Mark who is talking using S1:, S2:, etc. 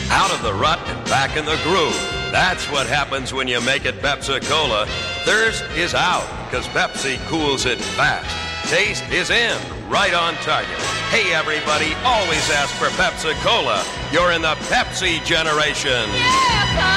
S1: Out of the rut and back in the groove. That's what happens when you make it Pepsi-Cola. Thirst is out, because Pepsi cools it fast. Taste is in, right on target. Hey, everybody, always ask for Pepsi-Cola. You're in the Pepsi generation.
S2: Yeah,